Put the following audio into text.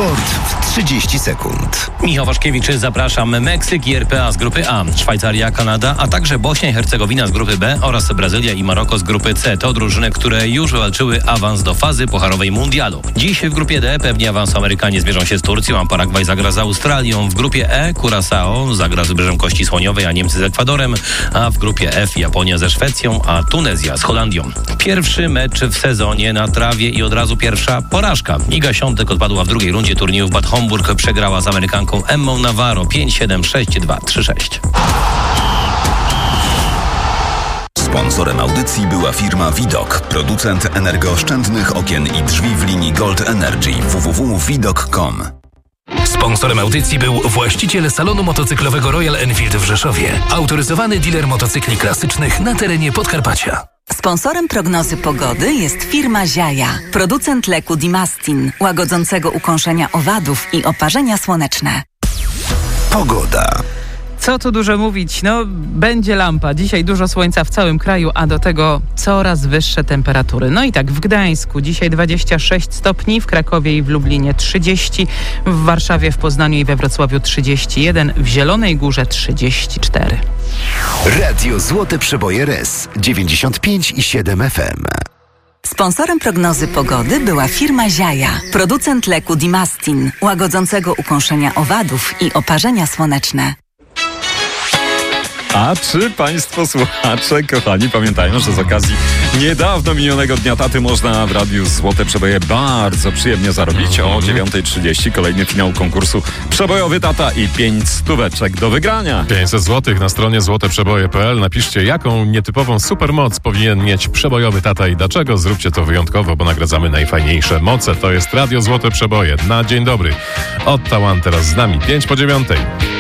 Sport w 30 sekund. Michał Waszkiewicz, zapraszam. Meksyk i RPA z grupy A, Szwajcaria, Kanada, a także Bośnia i Hercegowina z grupy B oraz Brazylia i Maroko z grupy C. To drużyny, które już wywalczyły awans do fazy pucharowej mundialu. Dziś w grupie D pewnie awansu Amerykanie zmierzą się z Turcją, a Paragwaj zagra z Australią. W grupie E Curaçao zagra z Wybrzeżem Kości Słoniowej, a Niemcy z Ekwadorem, a w grupie F Japonia ze Szwecją, a Tunezja z Holandią. Pierwszy mecz w sezonie na trawie i od razu pierwsza porażka. Iga Świątek odpadła w drugiej rundzie turnieju w Bad Homburg. Przegrała z Amerykanką Emmą Navarro 5-7, 6-2, 3-6. Sponsorem audycji była firma Widok, producent energooszczędnych okien i drzwi w linii Gold Energy. www.widok.com. Sponsorem audycji był właściciel salonu motocyklowego Royal Enfield w Rzeszowie. Autoryzowany dealer motocykli klasycznych na terenie Podkarpacia. Sponsorem prognozy pogody jest firma Ziaja, producent leku Dimastin, łagodzącego ukąszenia owadów i oparzenia słoneczne. Pogoda. Co tu dużo mówić, będzie lampa. Dzisiaj dużo słońca w całym kraju, a do tego coraz wyższe temperatury. No i tak, w Gdańsku dzisiaj 26 stopni, w Krakowie i w Lublinie 30, w Warszawie, w Poznaniu i we Wrocławiu 31, w Zielonej Górze 34. Radio Złote Przeboje RS 95,7 FM. Sponsorem prognozy pogody była firma Ziaja, producent leku Dimastin, łagodzącego ukąszenia owadów i oparzenia słoneczne. A czy Państwo słuchacze, kochani, pamiętają, że z okazji niedawno minionego Dnia Taty można w Radiu Złote Przeboje bardzo przyjemnie zarobić. O 9:30 kolejny finał konkursu Przebojowy Tata i 5 stóweczek do wygrania. 500 zł na stronie złoteprzeboje.pl. Napiszcie, jaką nietypową supermoc powinien mieć przebojowy tata i dlaczego. Zróbcie to wyjątkowo, bo nagradzamy najfajniejsze moce. To jest Radio Złote Przeboje. Na dzień dobry. Ottawa teraz z nami. 5 po 9.